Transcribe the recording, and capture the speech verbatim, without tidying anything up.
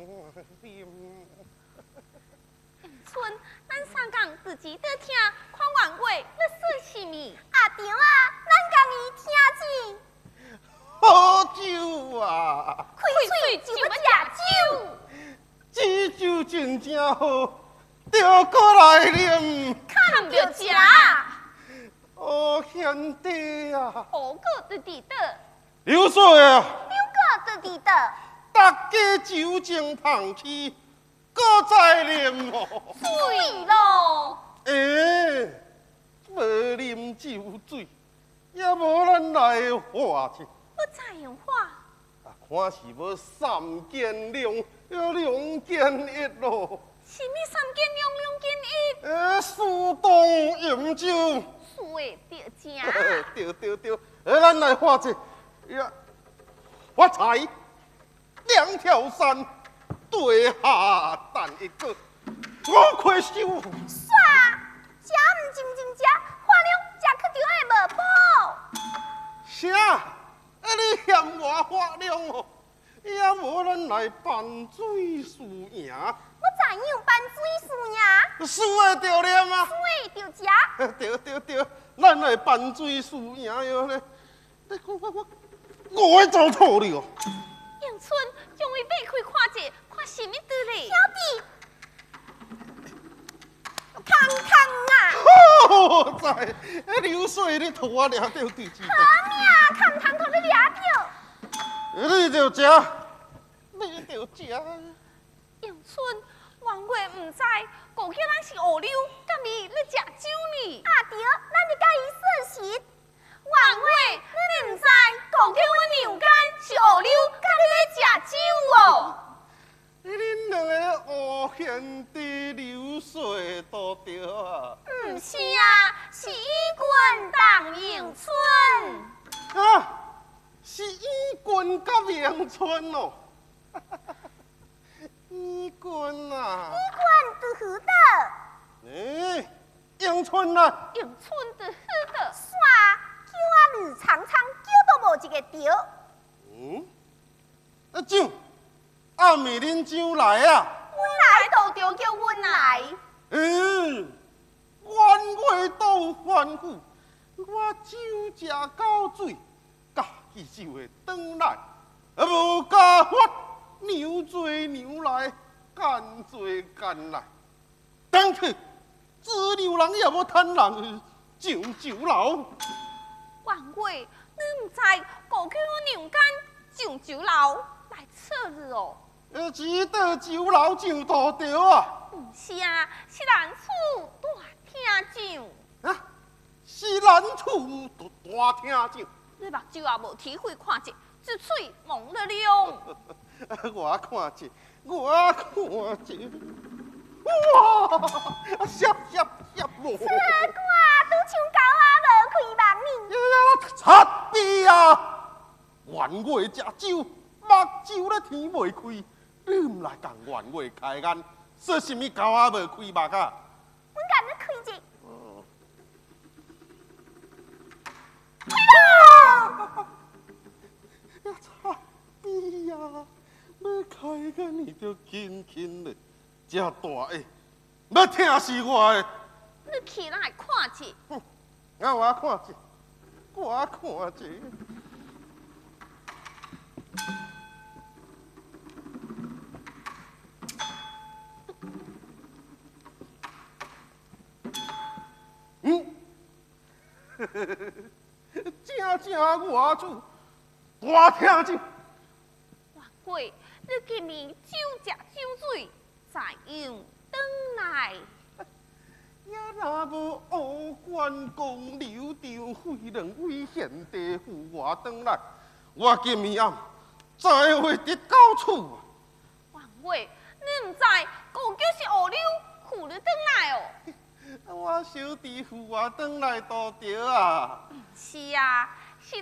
村，咱三公自己在听，看晚会要说什么？ 阿长啊，咱共伊听见。 好酒啊！ 开嘴就要食酒， 这酒真正好，着过来啉。 看着食， 哦，贤弟啊！ 好个在地的， 流水啊！ 两个在地的， 大家酒精放弃，搁再啉哦。 水咯。 诶，无啉酒水，也无咱来的话去。 要怎样话？ 啊，看是要三件两，要两件一咯。 什么三件两两件一？ 诶，苏东饮酒。 水着食。 对对对，诶，咱来画者呀，发财，两条山对下蛋一个，我快收。 煞，食唔真正食，花两食去着会无补。 啥？啊，你嫌我发亮哦？也无咱来办水输赢， 我怎样办水输赢？ 输的着念啊！ 水着食。 对对对，咱来办水输赢哟咧。你我我我，我会走错了哦。 杨春将伊背开看者，看什么道理？ 小弟，康康啊！ 好在，迄流水你互我掠到对子。 阿命，康康互你掠着。 你着食，你着食。 杨春，晚会唔知，顾叫咱是乌溜，甲你咧食酒呢？ 阿弟，咱就甲伊说实。 晚会你唔知，顾叫我牛肝是乌溜，甲你咧食酒哦。 恁两个乌贤弟流水多着啊！ 唔是啊，是衣冠当迎春。 啊，是衣冠甲迎春哦。衣冠啊！ 衣冠在何的？ 诶，迎春啊！ 迎春的好的。 煞，叫我绿长长，叫都无一个着。 嗯，啊酒，暗暝恁酒来啊！ 阮来都着叫阮来。 嗯，晚会到反腐，我酒食到醉，家己就会转来，啊无加法，牛追牛来，干追干来，当去自流人也无贪人上酒楼。 晚会你唔知，顾叫我牛肝上酒楼来测日哦。 呃，只得酒楼上大着啊！ 唔是啊，是咱厝大听酒。 啊，是咱厝大听酒。 你目睭也无体会看者，一喙蒙了了。 我看者，我看者，哇，闪闪闪无！ 此歌拄像狗啊，无开望呢。 擦地啊！晚会食酒，目睭咧天未开，你毋来共晚会开眼，说什么狗仔无开目啊？ 阮甲你开者。 呀，擦地呀！要开眼你就轻轻的，这大个，要疼死我的！ 你起来看者。 哼，啊，我看者，我看者。嗯，正正我主，大听酒。 晚会你今年酒食酒醉，再用转来。 也若无乌关公刘长辉两位贤弟扶我转来，我今暝暗才会得到厝。 晚会你唔知，顾叫是乌溜，扶你转来哦。 我小弟扶我转来多着啊！ 是啊，